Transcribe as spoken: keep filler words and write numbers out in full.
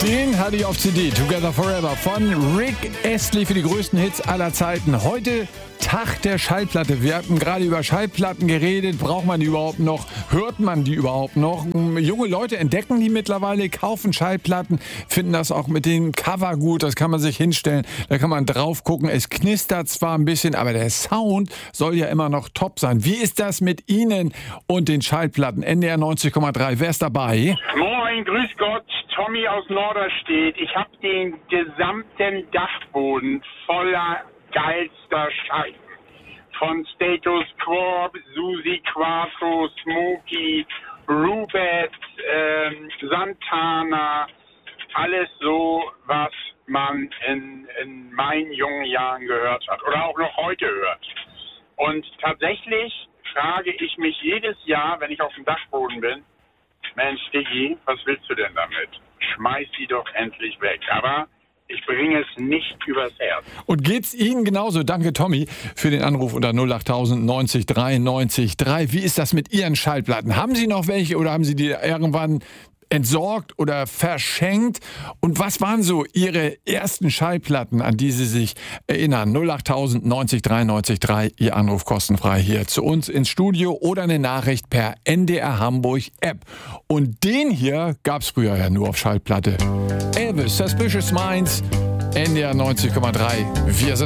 Den hatte ich auf C D, Together Forever von Rick Astley für die größten Hits aller Zeiten. Heute Tag der Schallplatte. Wir hatten gerade über Schallplatten geredet. Braucht man die überhaupt noch? Hört man die überhaupt noch? Junge Leute entdecken die mittlerweile, kaufen Schallplatten, finden das auch mit dem Cover gut. Das kann man sich hinstellen, da kann man drauf gucken. Es knistert zwar ein bisschen, aber der Sound soll ja immer noch top sein. Wie ist das mit Ihnen und den Schallplatten? N D R neunzig Komma drei, wer ist dabei? Moin, grüß Gott, Tommy aus Norderstedt. Ich habe den gesamten Dachboden voller geilster Scheiß. Von Status Quo, Susi Quattro, Smokey, Rubet, ähm, Santana, alles so, was man in, in meinen jungen Jahren gehört hat oder auch noch heute hört. Und tatsächlich frage ich mich jedes Jahr, wenn ich auf dem Dachboden bin, Mensch, Diggi, was willst du denn damit? Schmeiß die doch endlich weg. Aber ich bringe es nicht übers Herz. Und geht's Ihnen genauso? Danke, Tommy, für den Anruf unter null achttausend neunzig drei neunzig drei. Wie ist das mit Ihren Schallplatten? Haben Sie noch welche oder haben Sie die irgendwann entsorgt oder verschenkt? Und was waren so Ihre ersten Schallplatten, an die Sie sich erinnern? null achttausend neunzig drei neunzig drei, Ihr Anruf kostenfrei hier zu uns ins Studio oder eine Nachricht per N D R Hamburg App. Und den hier gab's früher ja nur auf Schallplatte. Elvis, Suspicious Minds, N D R neunzig Komma drei. Wir sind